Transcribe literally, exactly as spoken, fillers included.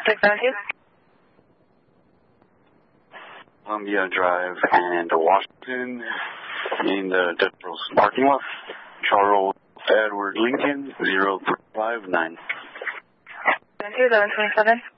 six seven two. Columbia Drive and Washington in the Detroit parking lot. Charles Edward Lincoln zero three five nine. seven two, eleven twenty-seven.